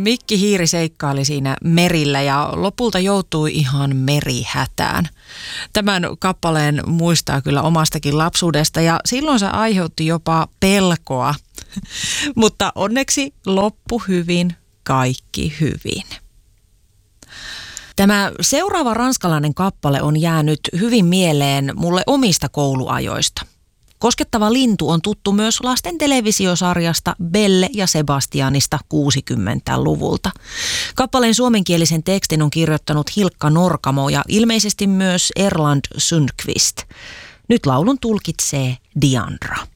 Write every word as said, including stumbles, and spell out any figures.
Mikki Hiiri seikkaili siinä merillä ja lopulta joutui ihan merihätään. Tämän kappaleen muistaa kyllä omastakin lapsuudesta ja silloin se aiheutti jopa pelkoa, mutta onneksi loppu hyvin, kaikki hyvin. Tämä seuraava ranskalainen kappale on jäänyt hyvin mieleen mulle omista kouluajoista. Koskettava lintu on tuttu myös lasten televisiosarjasta Belle ja Sebastianista kuusikymmentäluvulta. Kappaleen suomenkielisen tekstin on kirjoittanut Hilkka Norkamo ja ilmeisesti myös Erland Sundqvist. Nyt laulun tulkitsee Diandra.